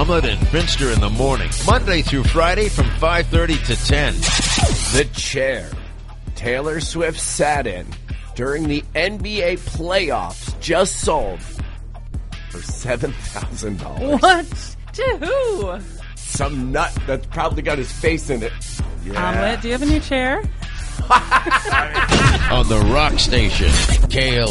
Omelet and Finster in the morning, Monday through Friday from 5:30 to 10. The chair Taylor Swift sat in during the NBA playoffs just sold for $7,000. What? To who? Some nut that's probably got his face in it. Yeah. Omelet, do you have a new chair? On the Rock Station, KL.